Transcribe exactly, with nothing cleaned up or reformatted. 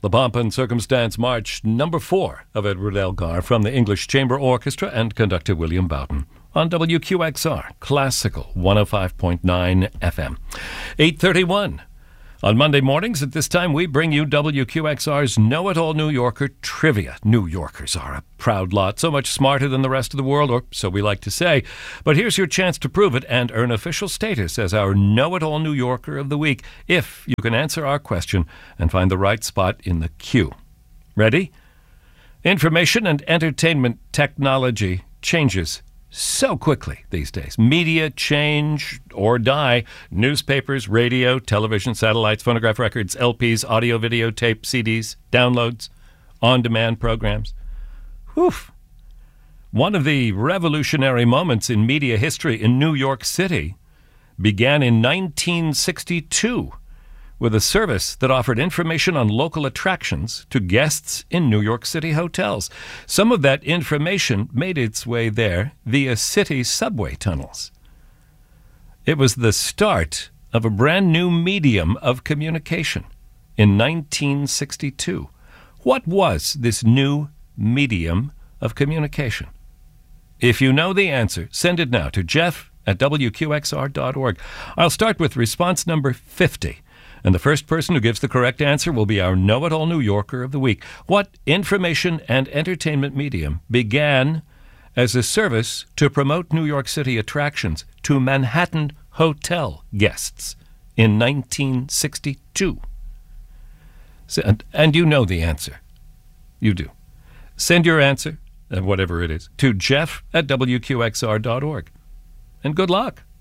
The Pomp and Circumstance March, number four of Edward Elgar from the English Chamber Orchestra and conductor William Boughton on W Q X R, Classical one oh five point nine F M. eight thirty-one. On Monday mornings at this time, we bring you W Q X R's Know-It-All New Yorker Trivia. New Yorkers are a proud lot, so much smarter than the rest of the world, or so we like to say. But here's your chance to prove it and earn official status as our Know-It-All New Yorker of the Week if you can answer our question and find the right spot in the queue. Ready? Information and entertainment technology changes so quickly these days. Media change or die. Newspapers, radio, television, satellites, phonograph records, L Ps, audio, video, tape, C Ds, downloads, on-demand programs. Whew. One of the revolutionary moments in media history in New York City began in nineteen sixty-two with a service that offered information on local attractions to guests in New York City hotels. Some of that information made its way there via city subway tunnels. It was the start of a brand new medium of communication in nineteen sixty-two. What was this new medium of communication? If you know the answer, send it now to Jeff at W Q X R dot org. I'll start with response number fifty. And the first person who gives the correct answer will be our Know-It-All New Yorker of the Week. What information and entertainment medium began as a service to promote New York City attractions to Manhattan hotel guests in nineteen sixty-two? So, and, and you know the answer. You do. Send your answer, and whatever it is, to Jeff at W Q X R dot org. And good luck.